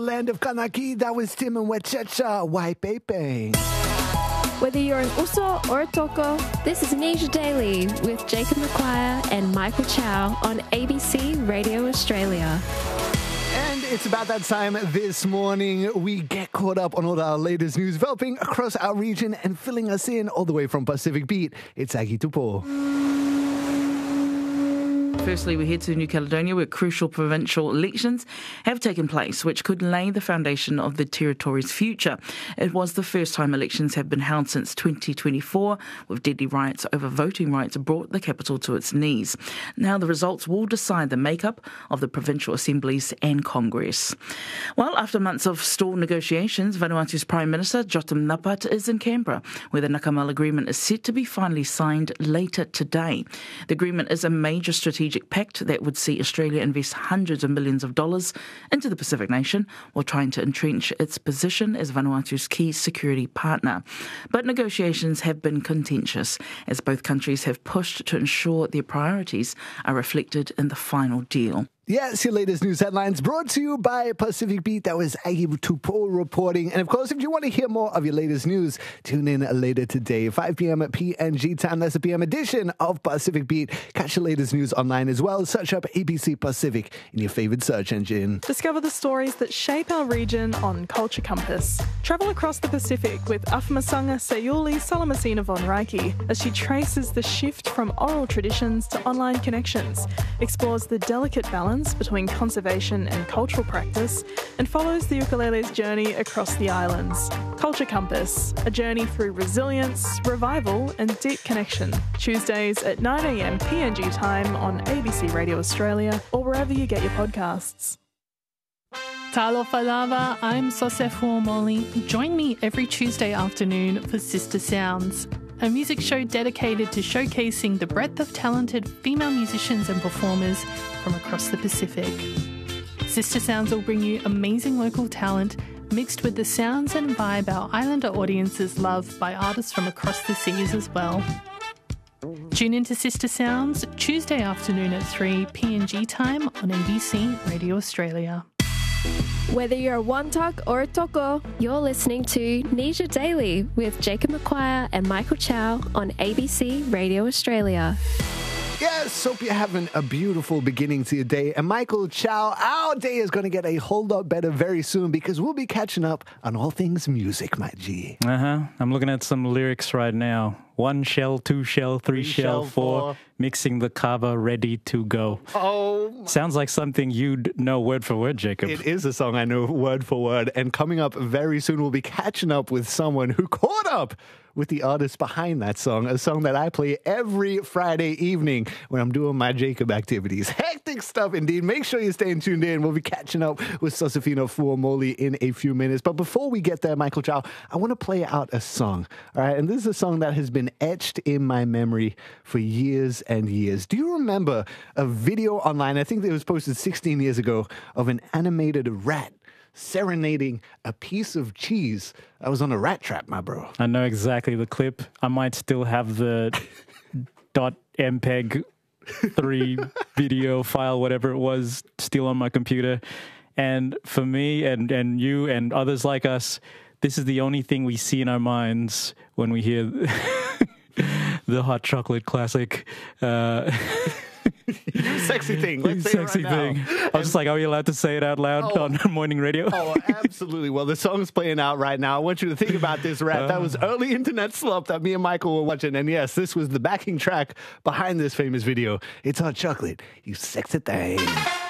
Land of Kanaki, that was Tim and Wechecha, White Pepe. Whether you're an Uso or a Toko, this is Neja Daily with Jacob McQuire and Michael Chow on ABC Radio Australia. And it's about that time this morning. We get caught up on all our latest news developing across our region and filling us in all the way from Pacific Beat. It's Aggie Tupo. Firstly, we head to New Caledonia where crucial provincial elections have taken place, which could lay the foundation of the territory's future. It was the first time elections have been held since 2024, with deadly riots over voting rights brought the capital to its knees. Now the results will decide the makeup of the provincial assemblies and Congress. Well, after months of stalled negotiations, Vanuatu's Prime Minister Jotam Napat is in Canberra, where the Nakamal Agreement is set to be finally signed later today. The agreement is a major strategic pact that would see Australia invest hundreds of millions of dollars into the Pacific nation while trying to entrench its position as Vanuatu's key security partner. But negotiations have been contentious as both countries have pushed to ensure their priorities are reflected in the final deal. Yes, your latest news headlines brought to you by Pacific Beat. That was Aggie Tupo reporting. And of course, if you want to hear more of your latest news, tune in later today, 5 p.m. at PNG time. That's the PM edition of Pacific Beat. Catch the latest news online as well. Search up ABC Pacific in your favorite search engine. Discover the stories that shape our region on Culture Compass. Travel across the Pacific with Afamasanga Sayuli Salamasina von Reiki as she traces the shift from oral traditions to online connections, explores the delicate balance between conservation and cultural practice, and follows the ukulele's journey across the islands. Culture Compass, a journey through resilience, revival and deep connection. Tuesdays at 9 a.m. PNG time on ABC Radio Australia or wherever you get your podcasts. Talofa lava, I'm Sosefo Molly. Join me every Tuesday afternoon for Sister Sounds, a music show dedicated to showcasing the breadth of talented female musicians and performers from across the Pacific. Sister Sounds will bring you amazing local talent mixed with the sounds and vibe our islander audiences love by artists from across the seas as well. Tune into Sister Sounds Tuesday afternoon at 3 PNG time on ABC Radio Australia. Whether you're a Wantok or a Toko, you're listening to Neja Daily with Jacob McQuire and Michael Chow on ABC Radio Australia. Yes, hope you're having a beautiful beginning to your day. And Michael Chow, our day is going to get a whole lot better very soon because we'll be catching up on all things music, my G. I'm looking at some lyrics right now. 1 shell, 2 shell, 3 shell, 4. Mixing the kava, ready to go. Oh. Sounds like something you'd know word for word, Jacob. It is a song I know word for word. And coming up very soon, we'll be catching up with someone who caught up with the artist behind that song, a song that I play every Friday evening when I'm doing my Jacob activities. Hectic stuff indeed. Make sure you're staying tuned in. We'll be catching up with Sosefina Fuamoli in a few minutes. But before we get there, Michael Chow, I want to play out a song. All right, and this is a song that has been etched in my memory for years and years. Do you remember a video online, I think it was posted 16 years ago, of an animated rat serenading a piece of cheese that was on a rat trap, my bro? I know exactly the clip. I might still have the .mpeg 3 video file, whatever it was, still on my computer. And for me and you and others like us, this is the only thing we see in our minds when we hear the hot chocolate classic. You sexy thing. Let's say sexy it right thing. now. I was just like, are we allowed to say it out loud on morning radio? Oh, absolutely. Well, the song's playing out right now. I want you to think about this rap. That was early internet slump that me and Michael were watching. And yes, this was the backing track behind this famous video. It's Hot Chocolate, you sexy thing.